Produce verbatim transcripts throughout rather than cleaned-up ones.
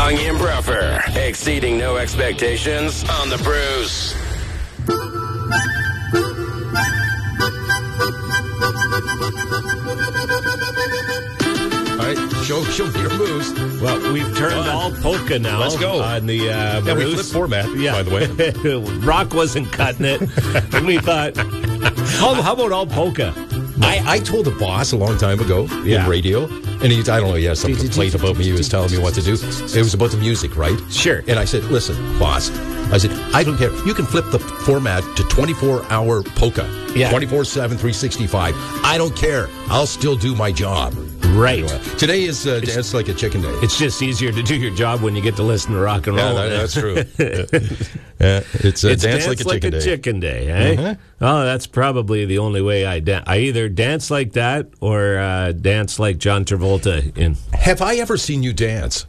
Bungie and Bruffer, exceeding no expectations on the Bruce. All right, show, show me your moves. Well, we've turned all polka now. Let's go. On the uh, yeah, Bruce. we flipped format, yeah. by the way. Rock wasn't cutting it. And we thought, how, how about all polka? I, I told the boss a long time ago Yeah. in radio, and he, I don't know, he had some complaint about me. He was telling me what to do. It was about the music, right? Sure. And I said, listen, boss, I said, I don't care. You can flip the format to twenty-four hour polka. Yeah. twenty-four seven, three sixty-five. I don't care. I'll still do my job. Right. Anyway, today is uh, Dance Like a Chicken Day. It's just easier to do your job when you get to listen to rock and roll. Yeah, that, that's true. yeah, it's, uh, It's Dance, Like a like Chicken a Day. chicken day, eh? Uh-huh. Oh, that's probably the only way I dance. I either dance like that or uh, dance like John Travolta in. Have I ever seen you dance?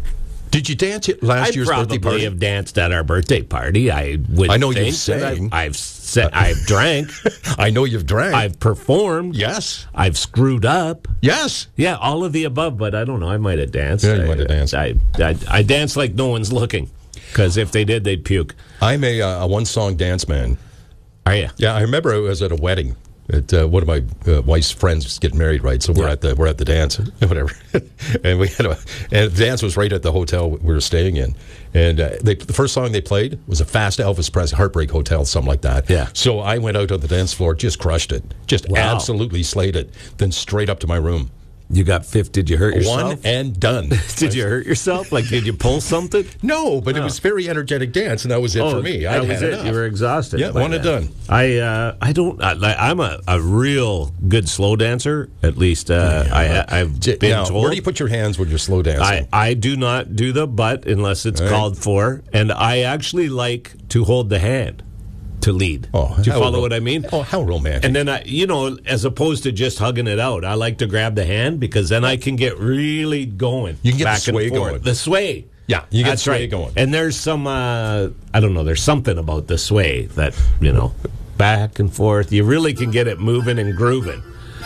Did you dance at last I year's probably birthday party? have danced at our birthday party. I would. I know you think sang. that I've, I've said, I've drank. I know you've drank. I've performed. Yes. I've screwed up. Yes. Yeah, all of the above. But I don't know. I might have danced. Yeah, you I, might have danced. I, I, I dance like no one's looking. Because if they did, they'd puke. I'm a, uh, a one-song dance man. Are you? Yeah, I remember I was at a wedding. At, uh, one of my uh, wife's friends was getting married, right? So we're Yeah. at the we're at the dance, whatever. and we had a and the dance was right at the hotel we were staying in. And uh, they, the first song they played was a fast Elvis Presley, Heartbreak Hotel, something like that. Yeah. So I went out on the dance floor, just crushed it, just Wow. absolutely slayed it. Then straight up to my room. You got fifth. Did you hurt yourself? One and done. Did you hurt yourself? Like, did you pull something? No, but it was very energetic dance, and that was it for me. I that was had it. enough. You were exhausted. Yeah, by one and then. done. I uh, I don't. I, like, I'm a, a real good slow dancer. At least uh, I I've J- been now, told. where do you put your hands when you're slow dancing? I, I do not do the butt unless it's All right. called for, and I actually like to hold the hand to lead. Oh, do you how follow ro- what I mean? Oh, how romantic! And then I, you know, as opposed to just hugging it out, I like to grab the hand because then I can get really going. You can get the back sway and forth. going. The sway. Yeah, you get That's sway right. going. And there's some, uh, I don't know, there's something about the sway that, you know, back and forth. You really can get it moving and grooving.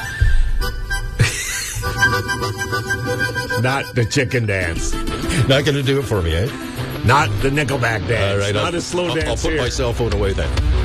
Not the chicken dance. Not going to do it for me, eh? Not the Nickelback dance. All right, Not I'll, a slow I'll, dance I'll put here. my cell phone away then.